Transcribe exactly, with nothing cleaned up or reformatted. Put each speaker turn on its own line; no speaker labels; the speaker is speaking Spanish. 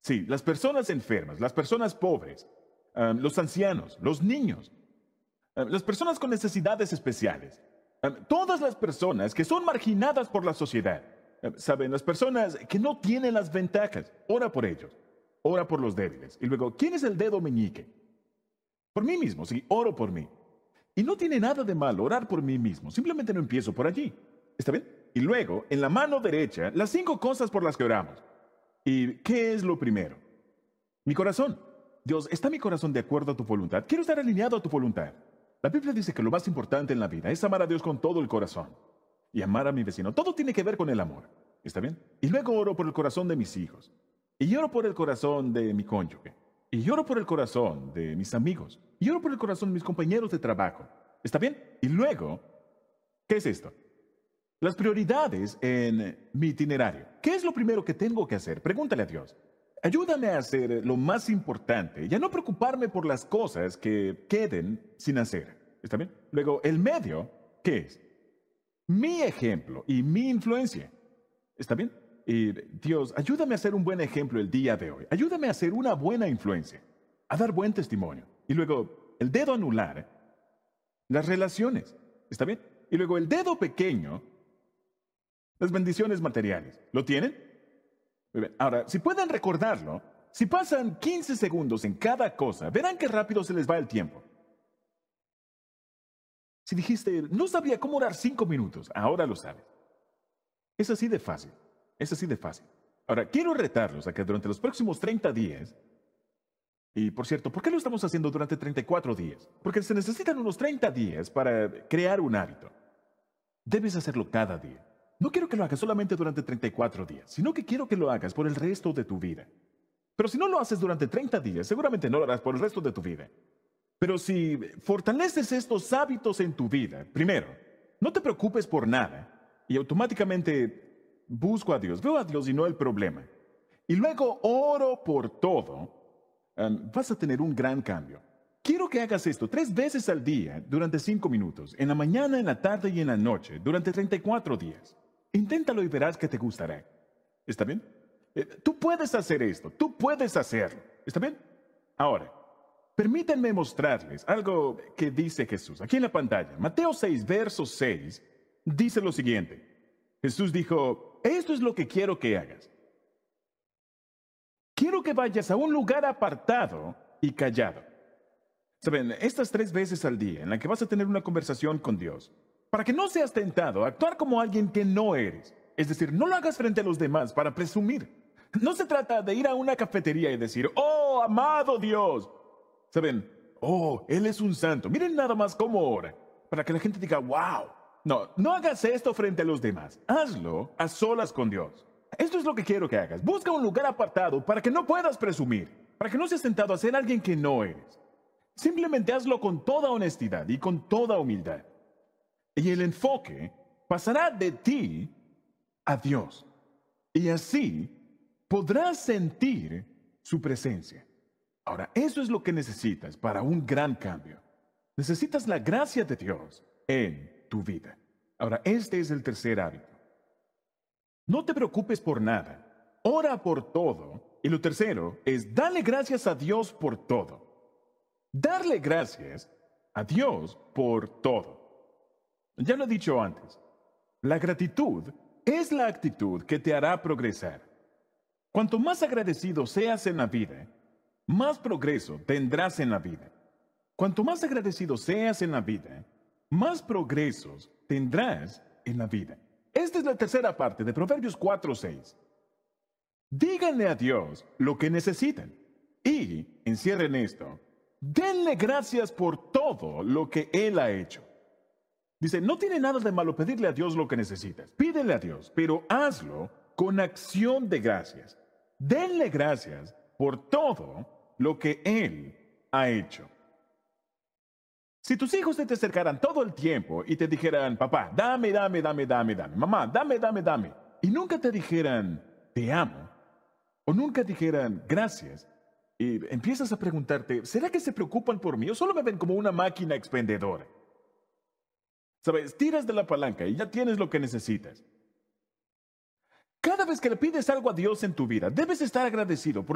Sí, las personas enfermas, las personas pobres, um, los ancianos, los niños, um, las personas con necesidades especiales, um, todas las personas que son marginadas por la sociedad. Um, Saben, las personas que no tienen las ventajas. Ora por ellos. Ora por los débiles. Y luego, ¿quién es el dedo meñique? Por mí mismo, sí, oro por mí. Y no tiene nada de malo orar por mí mismo. Simplemente no empiezo por allí. ¿Está bien? Y luego, en la mano derecha, las cinco cosas por las que oramos. ¿Y qué es lo primero? Mi corazón. Dios, ¿está mi corazón de acuerdo a tu voluntad? Quiero estar alineado a tu voluntad. La Biblia dice que lo más importante en la vida es amar a Dios con todo el corazón y amar a mi vecino. Todo tiene que ver con el amor. ¿Está bien? Y luego oro por el corazón de mis hijos. Y oro por el corazón de mi cónyuge. Y oro por el corazón de mis amigos. Y oro por el corazón de mis compañeros de trabajo. ¿Está bien? Y luego, ¿qué es esto? Las prioridades en mi itinerario. ¿Qué es lo primero que tengo que hacer? Pregúntale a Dios. Ayúdame a hacer lo más importante y a no preocuparme por las cosas que queden sin hacer. ¿Está bien? Luego, el medio, ¿qué es? Mi ejemplo y mi influencia. ¿Está bien? Y Dios, ayúdame a ser un buen ejemplo el día de hoy. Ayúdame a ser una buena influencia, a dar buen testimonio. Y luego, el dedo anular, las relaciones. ¿Está bien? Y luego, el dedo pequeño, las bendiciones materiales. ¿Lo tienen? Muy bien. Ahora, si pueden recordarlo, si pasan quince segundos en cada cosa, verán qué rápido se les va el tiempo. Si dijiste, no sabía cómo orar cinco minutos, ahora lo sabes. Es así de fácil. Es así de fácil. Ahora, quiero retarlos a que durante los próximos treinta días, y por cierto, ¿por qué lo estamos haciendo durante treinta y cuatro días? Porque se necesitan unos treinta días para crear un hábito. Debes hacerlo cada día. No quiero que lo hagas solamente durante treinta y cuatro días, sino que quiero que lo hagas por el resto de tu vida. Pero si no lo haces durante treinta días, seguramente no lo harás por el resto de tu vida. Pero si fortaleces estos hábitos en tu vida, primero, no te preocupes por nada y automáticamente busco a Dios, veo a Dios y no el problema. Y luego oro por todo, um, vas a tener un gran cambio. Quiero que hagas esto tres veces al día durante cinco minutos, en la mañana, en la tarde y en la noche, durante treinta y cuatro días. Inténtalo y verás que te gustará. ¿Está bien? Eh, tú puedes hacer esto, tú puedes hacerlo. ¿Está bien? Ahora, permítanme mostrarles algo que dice Jesús. Aquí en la pantalla, Mateo seis, verso seis, dice lo siguiente. Jesús dijo, esto es lo que quiero que hagas. Quiero que vayas a un lugar apartado y callado. Saben, estas tres veces al día en la que vas a tener una conversación con Dios, para que no seas tentado a actuar como alguien que no eres. Es decir, no lo hagas frente a los demás para presumir. No se trata de ir a una cafetería y decir, oh, amado Dios. Saben, oh, Él es un santo. Miren nada más cómo ora, para que la gente diga, wow. No, no hagas esto frente a los demás. Hazlo a solas con Dios. Esto es lo que quiero que hagas. Busca un lugar apartado para que no puedas presumir, para que no seas tentado a ser alguien que no eres. Simplemente hazlo con toda honestidad y con toda humildad. Y el enfoque pasará de ti a Dios. Y así podrás sentir su presencia. Ahora, eso es lo que necesitas para un gran cambio. Necesitas la gracia de Dios en tu vida. Ahora, este es el tercer hábito. No te preocupes por nada. Ora por todo. Y lo tercero es dale gracias a Dios por todo. Darle gracias a Dios por todo. Ya lo he dicho antes. La gratitud es la actitud que te hará progresar. Cuanto más agradecido seas en la vida, más progreso tendrás en la vida. Cuanto más agradecido seas en la vida, más progresos tendrás en la vida. Esta es la tercera parte de Proverbios cuatro seis. Díganle a Dios lo que necesitan y, encierren esto, denle gracias por todo lo que Él ha hecho. Dice, no tiene nada de malo pedirle a Dios lo que necesitas. Pídele a Dios, pero hazlo con acción de gracias. Denle gracias por todo lo que Él ha hecho. Si tus hijos se te acercaran todo el tiempo y te dijeran, papá, dame, dame, dame, dame, dame, mamá, dame, dame, dame, y nunca te dijeran, te amo, o nunca dijeran, gracias, y empiezas a preguntarte, ¿será que se preocupan por mí o solo me ven como una máquina expendedora? ¿Sabes? Tiras de la palanca y ya tienes lo que necesitas. Cada vez que le pides algo a Dios en tu vida, debes estar agradecido por